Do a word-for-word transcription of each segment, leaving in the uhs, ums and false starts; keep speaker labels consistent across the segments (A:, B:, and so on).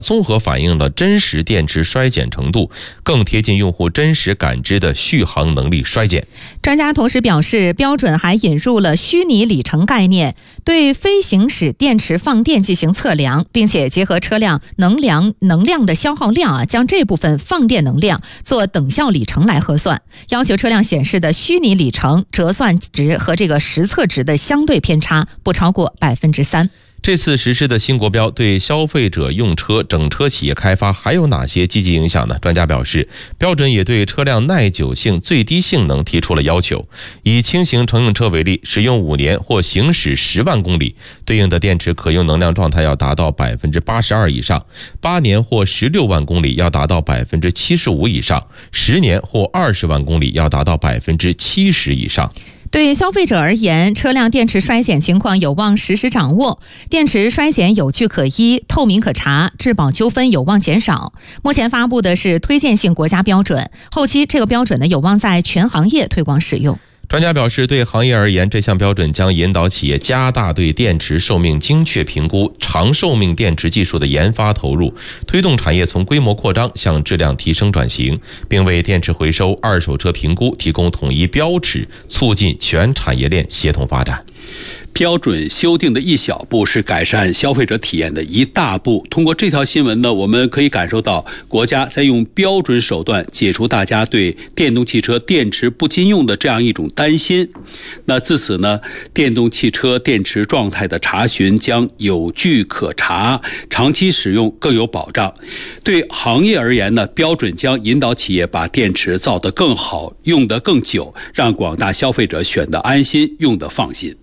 A: 综合反映了真实电池衰减程度，更贴近用户真实感知的续航能力衰减。
B: 专家同时表示，标准还引入了虚拟里程概念，对非行驶电池放电进行测量，并且结合车辆能量能量的消耗量啊，将这部分放电能量做等效里程来核算，要求车辆显示的虚拟里程折算值和这个实测值的相对偏差不超过百分之三。
A: 这次实施的新国标对消费者用车、整车企业开发还有哪些积极影响呢？专家表示，标准也对车辆耐久性、最低性能提出了要求。以轻型乘用车为例，使用五年或行驶十万公里，对应的电池可用能量状态要达到百分之八十二以上；八年或十六万公里要达到百分之七十五以上；十年或二十万公里要达到百分之七十以上。
B: 对消费者而言，车辆电池衰减情况有望实时掌握，电池衰减有据可依、透明可查，质保纠纷有望减少。目前发布的是推荐性国家标准，后期这个标准呢有望在全行业推广使用。
A: 专家表示，对行业而言，这项标准将引导企业加大对电池寿命精确评估、长寿命电池技术的研发投入，推动产业从规模扩张向质量提升转型，并为电池回收、二手车评估提供统一标尺，促进全产业链协同发展。
C: 标准修订的一小步是改善消费者体验的一大步。通过这条新闻呢，我们可以感受到国家在用标准手段解除大家对电动汽车电池不禁用的这样一种担心。那自此呢，电动汽车电池状态的查询将有据可查，长期使用更有保障。对行业而言呢，标准将引导企业把电池造得更好，用得更久，让广大消费者选得安心，用得放心。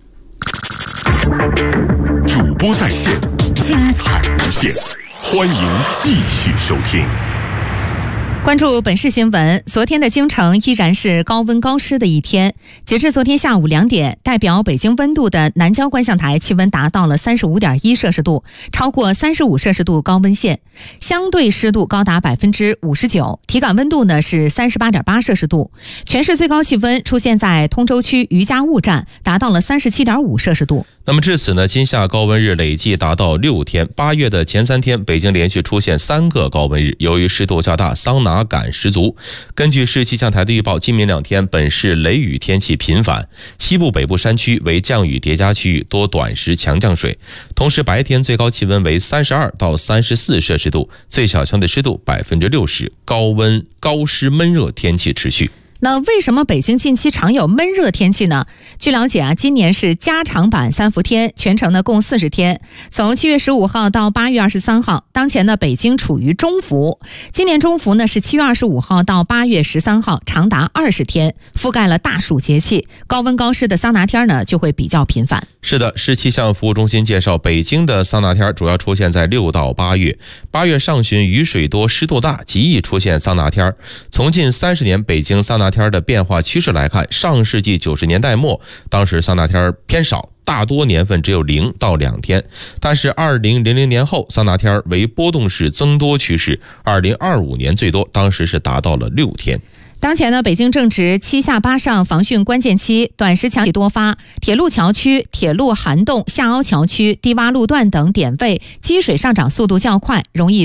D: 主播在线，精彩无限，欢迎继续收听。
B: 关注本市新闻，昨天的京城依然是高温高湿的一天。截至昨天下午两点，代表北京温度的南郊观象台气温达到了 三十五点一摄氏度，超过三十五摄氏度高温线，相对湿度高达百分之五十九，体感温度呢是 三十八点八摄氏度。全市最高气温出现在通州区余家坞站，达到了 三十七点五摄氏度。
A: 那么至此呢，今夏高温日累计达到六天。八月的前三天，北京连续出现三个高温日，由于湿度较大，桑拿感十足。根据市气象台的预报，今明两天本市雷雨天气频繁，西部北部山区为降雨叠加区域，多短时强降水。同时白天最高气温为三十二到三十四摄氏度，最小相对湿度百分之六十，高温高湿闷热天气持续。
B: 那为什么北京近期常有闷热天气呢？据了解啊，今年是加长版三伏天，全程呢共四十天，从七月十五号到八月二十三号。当前呢，北京处于中伏。今年中伏呢是七月二十五号到八月十三号，长达二十天，覆盖了大暑节气，高温高湿的桑拿天呢就会比较频繁。
A: 是的，市气象服务中心介绍，北京的桑拿天主要出现在六到八月，八月上旬雨水多、湿度大，极易出现桑拿天。从近三十年北京桑拿天的变化趋势来看，上世纪九十年代末，当时桑拿天偏少，大多年份只有零到两天。但是二零零零年后，桑拿天为波动式增多趋势，二零二五年最多，当时是达到了六天。
B: 当前呢，北京正值七下八上防汛关键期，短时强气多发，铁路桥区、铁路涵洞、下凹桥区、低洼路段等点位积水上涨速度较快，容易